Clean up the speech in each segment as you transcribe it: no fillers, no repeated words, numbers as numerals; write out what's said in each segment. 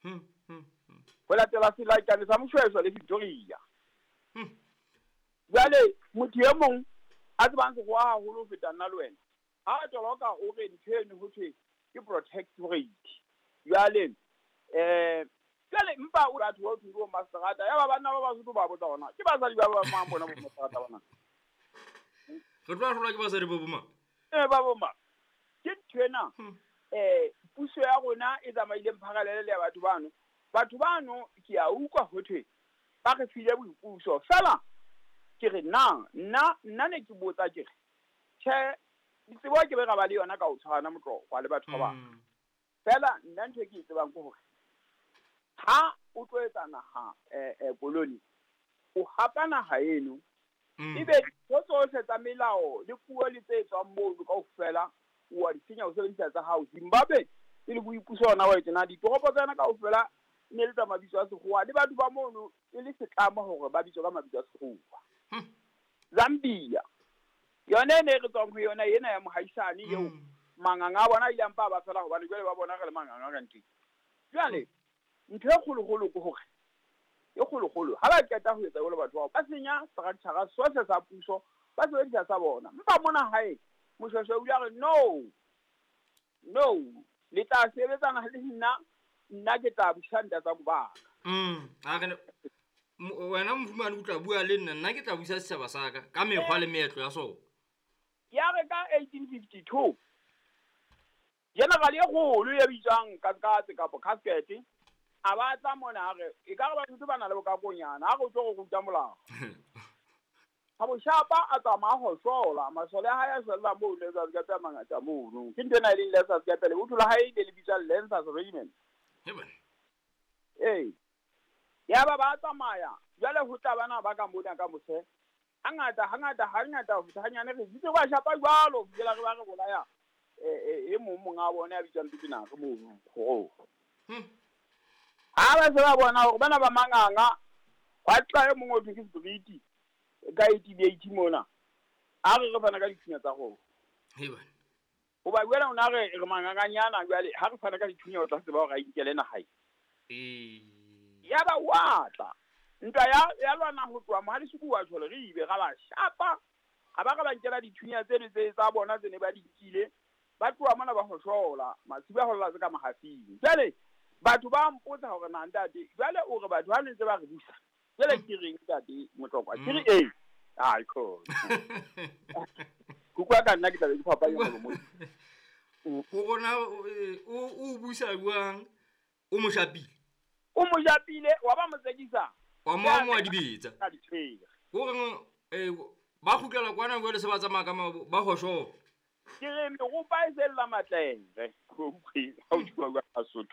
go latela selakane sa mošwešwa le Victoria jale motho e mong a tsebang se go a haholo ho feta nna le wena ha a toloka o re ntho eno ho thwe ke protectorate jale jale mpa o batho ba thuo masterata ya ba bana ba Basotho ba botsa bona ke basadi ba ba mang bona bo masterata bona re tloa hlola ke basadi ba bomang ba bomang ke tshwena puso ya rona e tsamaile mphagalele le batho bano ke a ukwa ho thwe ba re file boipuso fela ke re nna ne ke botsa ke re che ditsebo ke be ga ba le yona ka o tshwana motlokwa le batho ba bang fela nna ntho ke tsebang go hore ha o tlo etsa naha koloni o hapa naha eno ebe tsohle tsa melao le puo le tse tswang moo ka ofela wa di senya o sebedisa tsa hao Zimbabwe e le boipuso ona wa tsena ditoropo tsena ka ofela ne le tsa mabitso a sekgowa le batho ba mono e le setlamo hore ba bitso ka mabitso a sekgowa Zambia yona ne re tswang ho yona ena ya mohaisane eo manganga a bona ile ampa ba fela hobane jwale ba bona re le manganga ka nteng jwale ntho e kgolo go hore e kgolo ha ba qeta ho etsa jole batho ba senya structure sohle sa puso ba sebedisa sa bona mpa mona hae moshweshwe o ile re no le tla sebetsana le nna ke tla bushanda tsa bobaka ha kana wena mfumane o tla bua le nna ke tla buisa setjhaba sa ka mekgwa le meetlo ya sona ya re ka 1852 general ye kgolo ya bitsang Kankatse kapo Casket a ba tla mona re e ka re ba ntse bana le bokakonyana ha go tlo go ruta molao ha bo shapa a tsamaya ho hlola masole ha ya shwella mo le tsa ka tsa mangata mo ke ntena ile le tsa ka pele o thula ha ile le bitsa Lancers Regiment ya ba tsamaya jale ho tla bana ba ka mona ka mose hangata ho hanyane re ditse ba shapa jwalo fela re ba re bolaya e mong a bona ya bitsang Pipina re mo go ha ba se ba bona hore bana ba manganga wa tla e mong o thwe Street ka 1880 mona a re fana ka dithunya tsa go o ba buela ona re manganganyana jwale ha re fana ka dithunya o tla se ba ga inkele na hae ya ba watla nka ya lwana ho tloa mo ha le suku wa tshole re ibe ga ba shapa ga ba ka ba nkela dithunya tsene tse tsa bona tsene ba di kile ba tloa mona ba ho hlola matsiba ho lla ka mahafing jale batho ba mpotsa hore na ntate jale o re batho ha ntse ba re busa jale ke reng ntate motlokwa ke re ai ko kwa ka nna ke tla di phapanya mo o gona o busa buang o mo shapile wa ba motsekisa wa mo wa dibetsa go ba khutlela kwana go le se ba tsamaya ka ba hosho ke re me go pa isella matlenge go khwi ha o tshwa ka Basotho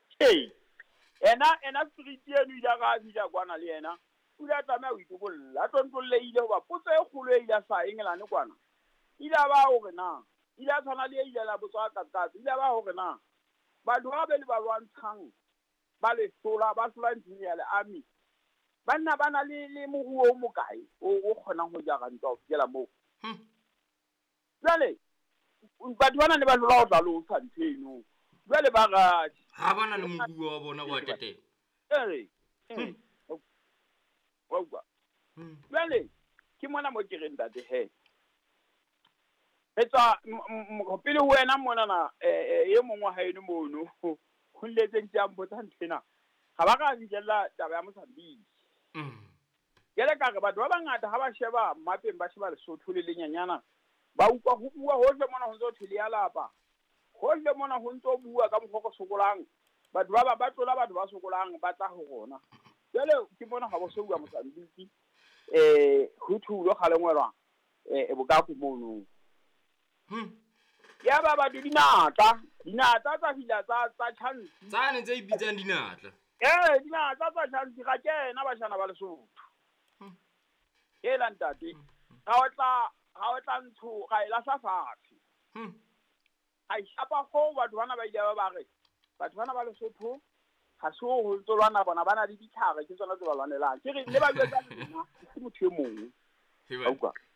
ena street eno ila ga bila kwana le yena o la tsamaya o itobolla a tontolle ile ba potso e kgolo e ila sa engelane kwana ila ba hore na ila tshwana le ile la botswa ka ila ba hore na batho ba be le ba lwantshang ba le sola ba sola ntse le army banna bana le moruo mo kae o khona ho jaga ntwa o fela mo jale batho bana le ba lola o tla lo sa ntsheno jale ba ga ha bana le moruo wa bona wa tete jale ke mona mo ke reng date he etsa pele ho wena mona na ye mongwe ha eno mono ho letse ntse mpotsa nthena ga ba ka ntjella taba ya Mozambique jale ka re batho ba bangata ha ba sheba mapeng ba sheba Lesotho le lenyanyana ba ukwa ho bua hohle mona ho ntso thile ya lapa hohle mona ho ntso bua ka mokgoko sokolang batho ba tlola batho ba sokolang ba tla ho rona jale ke bona ga bo se bua Mozambique ho thulo ga lengwelwa bokaku mono ya ba dinata tsa fila tsa chance tsane tse ibitsang dinatla dinata tsa chance ga kena ba shana ba Lesotho ntate ga o tla ntsho ga ila sa fatshe ai shapa go batho bana ba ile ba re batho bana ba Lesotho ga se ho tsolwana bona bana le ditlhare ke tsona tse ba lwanelang ke re le ba jwetsa nna ke motho e mongwe